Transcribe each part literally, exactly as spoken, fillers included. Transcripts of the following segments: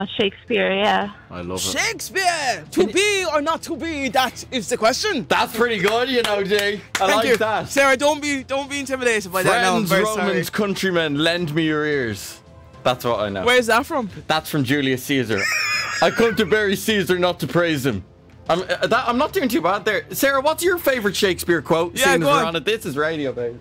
Shakespeare, yeah. I love it. Shakespeare! To be or not to be, that is the question. That's pretty good, you know, Jay. I Thank like you. that. Sarah, don't be don't be intimidated by that now. I'm Friends, very Romans, sorry. countrymen, lend me your ears. That's what I know. Where's that from? That's from Julius Caesar. I come to bury Caesar, not to praise him. I'm, uh, that, I'm not doing too bad there. Sarah, what's your favourite Shakespeare quote? Yeah, Seeing go as we're on. on it. This is radio, baby.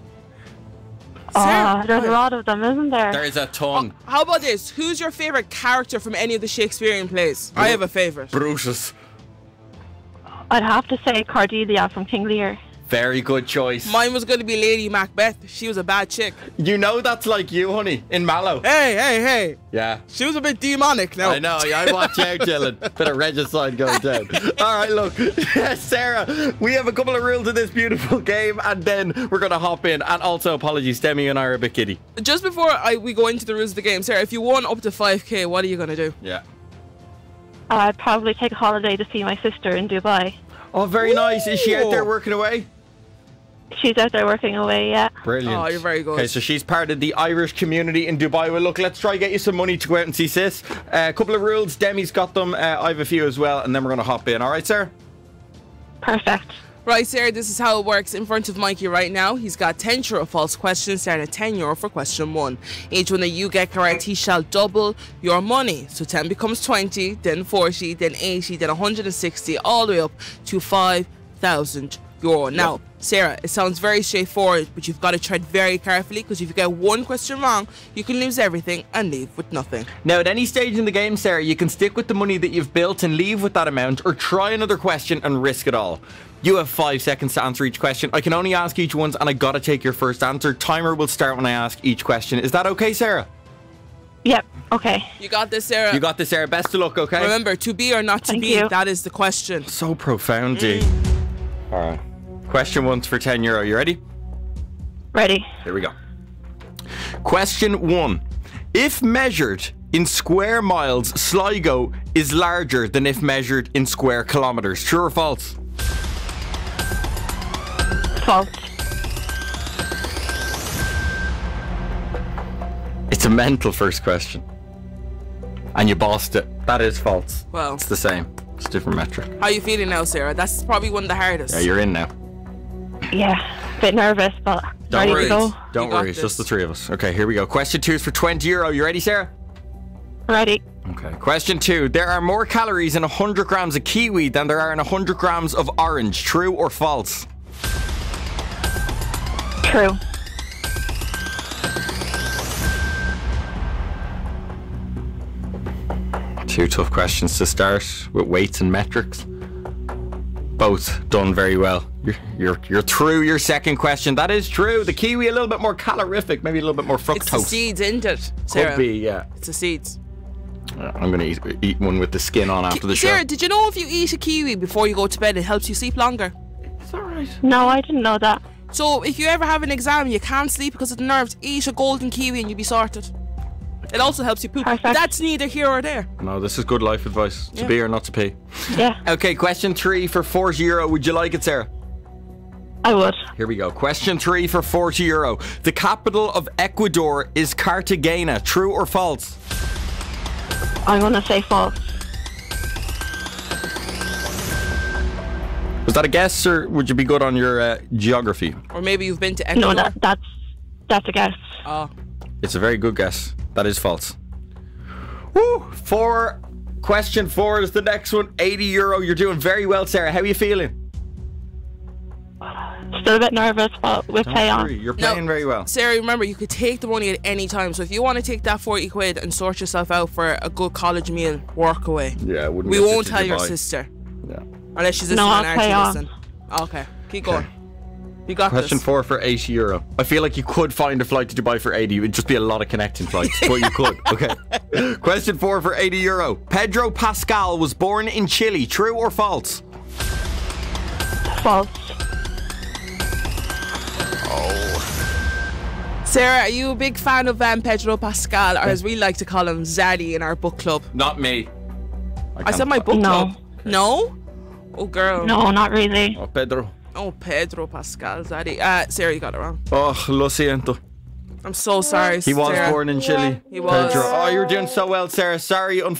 Oh, there's oh. a lot of them, isn't there? There is a ton. How about this? Who's your favourite character from any of the Shakespearean plays? I have a favourite. Brutus. I'd have to say Cordelia from King Lear. Very good choice. Mine was going to be Lady Macbeth. She was a bad chick. You know that's like you, honey, in Mallow. Hey, hey, hey. Yeah. She was a bit demonic now. I know, yeah, I watch out, Dylan. Bit of regicide going down. All right, look, Sarah, we have a couple of rules in this beautiful game, and then we're going to hop in. And also, apologies, Demi and I are a bit giddy. Just before I, we go into the rules of the game, Sarah, if you won up to five K, what are you going to do? Yeah. I'd probably take a holiday to see my sister in Dubai. Oh, very nice. Is she out there Ooh. working away? She's out there working away, yeah. Brilliant. Oh, you're very good. Okay, so she's part of the Irish community in Dubai. Well, look, let's try get you some money to go out and see sis. Uh, a couple of rules. Demi's got them. Uh, I have a few as well, and then we're going to hop in. All right, Sarah? Perfect. Right, Sarah, this is how it works. In front of Mikey right now, he's got ten true or false questions, starting at ten euro for question one. Each one that you get correct, he shall double your money. So ten becomes twenty, then forty, then eighty, then one hundred sixty, all the way up to five thousand euro. Now, Yep. Sarah, it sounds very straightforward, but you've got to tread very carefully, because if you get one question wrong, you can lose everything and leave with nothing. Now, at any stage in the game, Sarah, you can stick with the money that you've built and leave with that amount, or try another question and risk it all. You have five seconds to answer each question. I can only ask each once, and I gotta take your first answer. Timer will start when I ask each question. Is that okay, Sarah? Yep, okay. You got this, Sarah. You got this, Sarah. Best of luck, okay? Remember, to be or not to Thank be, you. that is the question. So profound, G. All right. Question one's for ten euro. You ready? Ready. Here we go. Question one. If measured in square miles, Sligo is larger than if measured in square kilometres. True or false? False. It's a mental first question. And you bossed it. That is false. Well, It's the same. It's a different metric. how you feeling now, Sarah? That's probably one of the hardest. Yeah, you're in now. Yeah, bit nervous, but Don't ready worry. to go. Don't You got worry. It's this. just the three of us. Okay, here we go. Question two is for twenty euro. You ready, Sarah? Ready. Okay. Question two. There are more calories in one hundred grams of kiwi than there are in one hundred grams of orange. True or false? True. Two tough questions to start with weights and metrics. Both done very well. You're, you're, you're through your second question. That is true. The kiwi a little bit more calorific, maybe a little bit more fructose. It's the seeds, isn't it, Sarah? Could be, yeah. It's the seeds. Uh, I'm gonna eat, eat one with the skin on after the Sarah, show. did you know if you eat a kiwi before you go to bed, it helps you sleep longer? It's alright. No, I didn't know that. So if you ever have an exam and you can't sleep because of the nerves, eat a golden kiwi and you'll be sorted. It also helps you poop. Perfect. But that's neither here or there. No, this is good life advice. To Yeah. be or not to pee. Yeah, Okay, question three for forty euro. Would you like it, Sarah? I would. Here we go. Question three for forty euro. The capital of Ecuador is Cartagena. True or false? I'm gonna say false. Was that a guess, or would you be good on your uh, geography? Or maybe you've been to Ecuador. No, that that's that's a guess. Oh. It's a very good guess. That is false. Woo! For question four is the next one. eighty euro. You're doing very well, Sarah. How are you feeling? Still a bit nervous, but we'll play Don't on. worry, You're No. playing very well. Sarah, remember, you could take the money at any time. So if you want to take that forty quid and sort yourself out for a good college meal, work away. Yeah, I wouldn't. We get won't to tell your Dubai. sister. Yeah. Unless she's No, listening I'll on play on. listen. Okay, keep going. You got Question this. four for eighty euro. I feel like you could find a flight to Dubai for eighty. It would just be a lot of connecting flights, but you could. Okay. Question four for eighty euro. Pedro Pascal was born in Chile. True or false? False. Sarah, are you a big fan of um, Pedro Pascal, or as we like to call him, Zaddy in our book club? Not me. I said my book No. club. No? Oh, girl. No, not really. Oh, Pedro. Oh, Pedro Pascal, Zaddy. Uh, Sarah, you got it wrong. Oh, lo siento. I'm so sorry, He was Sarah. born in Chile. He was. Pedro. Oh, you were doing so well, Sarah. Sorry,